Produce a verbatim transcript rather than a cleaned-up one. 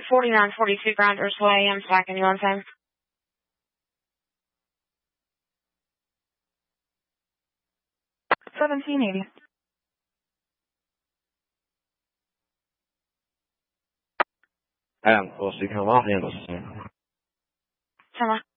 forty-nine forty-two Grinders Way. I'm stacking you on time. seventeen eighty. Um, we'll see. Come on, handle. Come on.